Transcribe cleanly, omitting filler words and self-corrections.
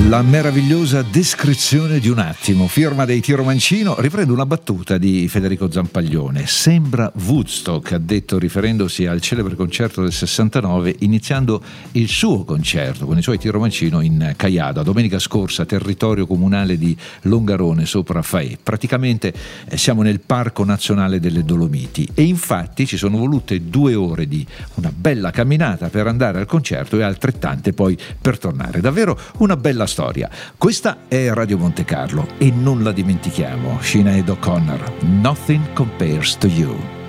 La meravigliosa descrizione di un attimo, firma dei Tiro Mancino, riprende una battuta di Federico Zampaglione. Sembra Woodstock, ha detto riferendosi al celebre concerto del 69, iniziando il suo concerto con i suoi Tiro Mancino in Caiada, domenica scorsa, territorio comunale di Longarone sopra Faè. Praticamente siamo nel Parco Nazionale delle Dolomiti e infatti ci sono volute 2 ore di una bella camminata per andare al concerto e altrettante poi per tornare. Davvero una bella storia. Questa è Radio Monte Carlo e non la dimentichiamo. Sinead O'Connor, Nothing Compares to You.